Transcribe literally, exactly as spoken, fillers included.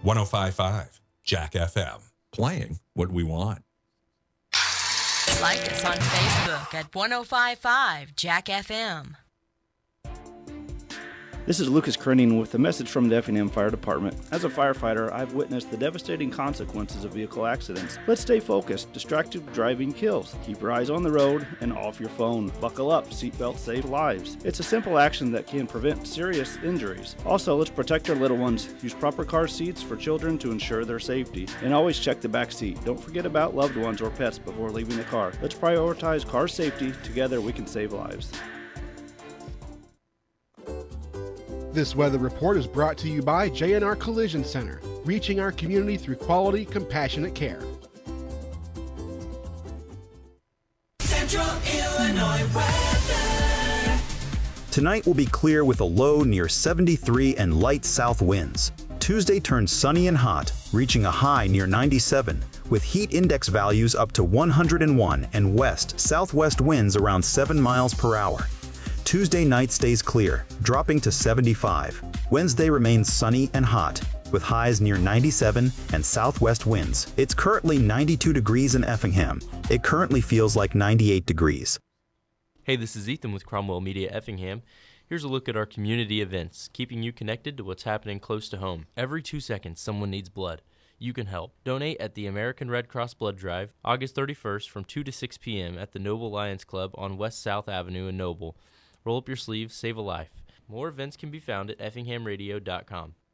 one oh five point five Jack F M. Playing what we want. Like us on Facebook at one oh five point five Jack F M. This is Lucas Krenning with a message from the Effingham Fire Department. As a firefighter, I've witnessed the devastating consequences of vehicle accidents. Let's stay focused. Distracted driving kills. Keep your eyes on the road and off your phone. Buckle up. Seatbelts save lives. It's a simple action that can prevent serious injuries. Also, let's protect our little ones. Use proper car seats for children to ensure their safety. And always check the back seat. Don't forget about loved ones or pets before leaving the car. Let's prioritize car safety. Together we can save lives. This weather report is brought to you by J and R Collision Center, reaching our community through quality, compassionate care. Central Illinois weather. Tonight will be clear with a low near seventy-three and light south winds. Tuesday turns sunny and hot, reaching a high near ninety-seven, with heat index values up to one hundred one and west-southwest winds around seven miles per hour. Tuesday night stays clear, dropping to seventy-five. Wednesday remains sunny and hot, with highs near ninety-seven and southwest winds. It's currently ninety-two degrees in Effingham. It currently feels like ninety-eight degrees. Hey, this is Ethan with Cromwell Media Effingham. Here's a look at our community events, keeping you connected to what's happening close to home. Every two seconds, someone needs blood. You can help. Donate at the American Red Cross Blood Drive, August thirty-first from two to six p.m. at the Noble Lions Club on West South Avenue in Noble. Roll up your sleeves, save a life. More events can be found at effingham radio dot com.